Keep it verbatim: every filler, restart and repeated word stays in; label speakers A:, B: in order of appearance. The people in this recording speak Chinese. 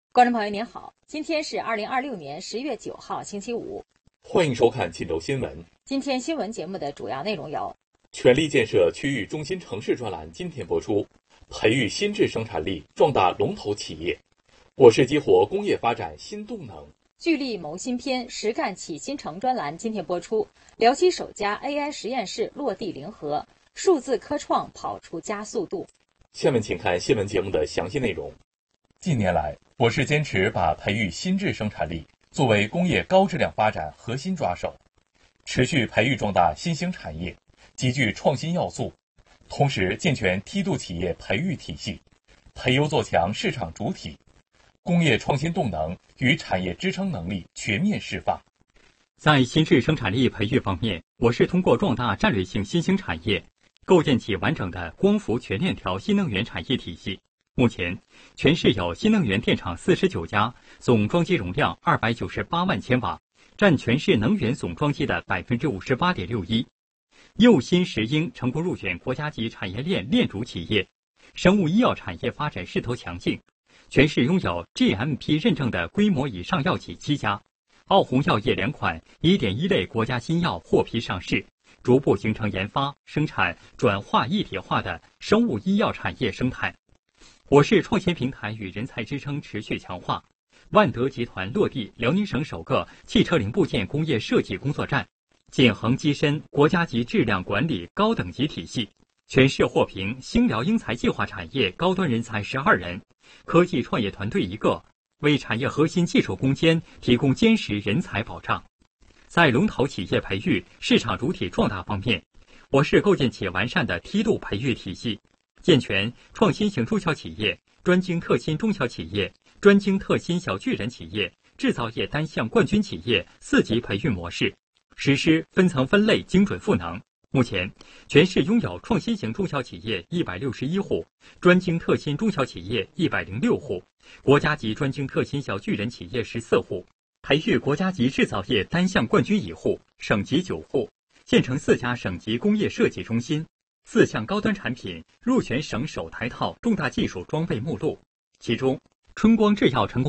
A: 观众朋友您好，今天是二零二六年十月九号星期五，
B: 欢迎收看冀州新闻。
A: 今天新闻节目的主要内容有：
B: 全力建设区域中心城市专栏今天播出，培育新质生产力，壮大龙头企业；我市激活工业发展新动能。
A: 聚力谋新篇，实干启新城专栏今天播出，辽西首家 A I 实验室落地临河，数字科创跑出加速度。
B: 下面请看新闻节目的详细内容。近年来，我市坚持把培育新质生产力作为工业高质量发展核心抓手，持续培育壮大新兴产业，集聚创新要素，同时健全梯度企业培育体系，培优做强市场主体，工业创新动能与产业支撑能力全面释放。
C: 在新质生产力培育方面，我市通过壮大战略性新兴产业，构建起完整的光伏全链条新能源产业体系。目前，全市有新能源电厂四十九家，总装机容量二百九十八万千瓦，占全市能源总装机的百分之五十八点六一。右新石英成功入选国家级产业链链主企业，生物医药产业发展势头强劲。全市拥有 G M P 认证的规模以上药企七家，奥宏药业两款一点一类国家新药获批上市，逐步形成研发、生产、转化一体化的生物医药产业生态。我市创新平台与人才支撑持续强化，万德集团落地辽宁省首个汽车零部件工业设计工作站，建恒跻身国家级质量管理高等级体系。全市获评兴辽英才计划产业高端人才十二人，科技创业团队一个，为产业核心技术攻坚提供坚实人才保障。在龙头企业培育、市场主体壮大方面，我市构建起完善的梯度培育体系，健全创新型中小企业、专精特新中小企业、专精特新小巨人企业、制造业单项冠军企业四级培育模式，实施分层分类精准赋能。目前，全市拥有创新型中小企业一百六十一户，专精特新中小企业一百零六户，国家级专精特新小巨人企业十四户，培育国家级制造业单项冠军一户，省级九户，建成四家省级工业设计中心，四项高端产品入选省首台套重大技术装备目录，其中春光制药成功